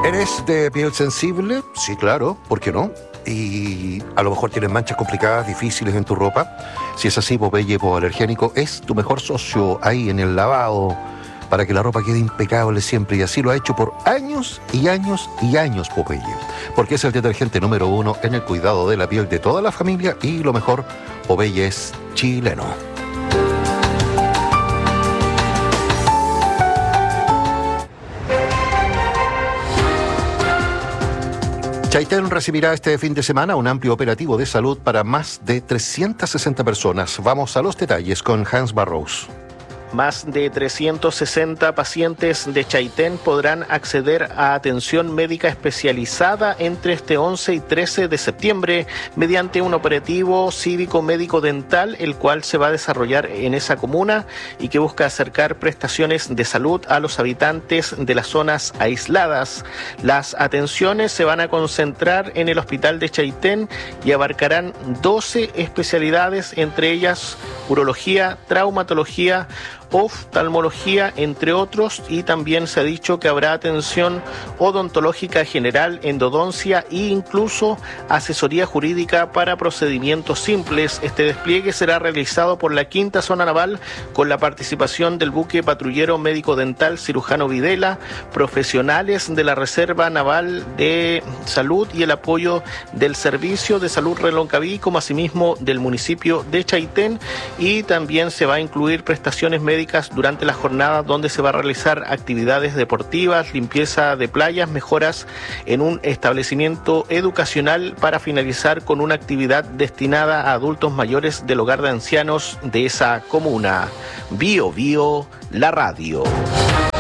¿Eres de piel sensible? Sí, claro, ¿por qué no? Y a lo mejor tienes manchas complicadas, difíciles en tu ropa. Si es así, Popeye Hipoalergénico es tu mejor socio ahí en el lavado para que la ropa quede impecable siempre. Y así lo ha hecho por años y años y años Popeye. Porque es el detergente número 1 en el cuidado de la piel de toda la familia y lo mejor, Popeye es chileno. Chaitén recibirá este fin de semana un amplio operativo de salud para más de 360 personas. Vamos a los detalles con Hans Barrows. Más de 360 pacientes de Chaitén podrán acceder a atención médica especializada entre este 11 y 13 de septiembre mediante un operativo cívico-médico-dental, el cual se va a desarrollar en esa comuna y que busca acercar prestaciones de salud a los habitantes de las zonas aisladas. Las atenciones se van a concentrar en el hospital de Chaitén y abarcarán 12 especialidades, entre ellas urología, traumatología, oftalmología, entre otros, y también se ha dicho que habrá atención odontológica general, endodoncia e incluso asesoría jurídica para procedimientos simples. Este despliegue será realizado por la Quinta Zona Naval con la participación del buque patrullero médico-dental Cirujano Videla, profesionales de la Reserva Naval de Salud y el apoyo del Servicio de Salud Reloncaví, como asimismo del municipio de Chaitén, y también se va a incluir prestaciones médicas durante la jornada, donde se va a realizar actividades deportivas, limpieza de playas, mejoras en un establecimiento educacional, para finalizar con una actividad destinada a adultos mayores del hogar de ancianos de esa comuna. Bio, la radio.